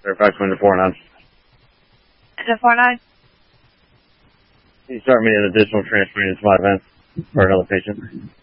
Fairfax Windsor 49. Windsor 49. Can you start me an additional transfer into my event for another patient?